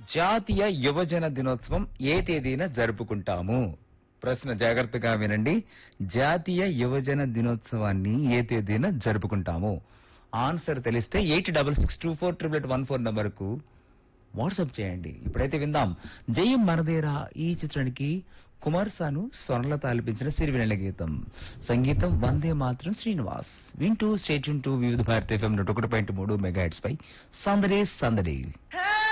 జాతీయ యువజన దినోత్సవం ఏ తేదీన జరుపుకుంటాము? ప్రశ్న జాగ్రత్తగా వినండి. జాతీయ యువజన దినోత్సవాన్ని ఏ తేదీన జరుపుకుంటాము? ఆన్సర్ తెలిస్తే 86624811 నంబర్కు వాట్సాప్ చేయండి. ఇప్పుడైతే విందాం జయం మనదేరా ఈ చిత్రానికి కుమార్ సాను స్వర్ణలత ఆలపించిన సిరివెన్నెల గీతం. సంగీతం వందే మాత్రం శ్రీనివాస్. వింటూ స్టేట్యూన్ టు వివిధ భారత FM 101.3 మెగాహెర్ట్జ్ పై సందడే సందడి.